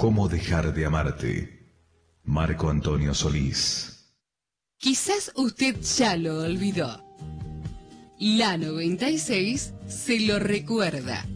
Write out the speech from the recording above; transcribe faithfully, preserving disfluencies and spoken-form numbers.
¿Cómo dejar de amarte? Marco Antonio Solís. Quizás usted ya lo olvidó. La noventa y seis se lo recuerda.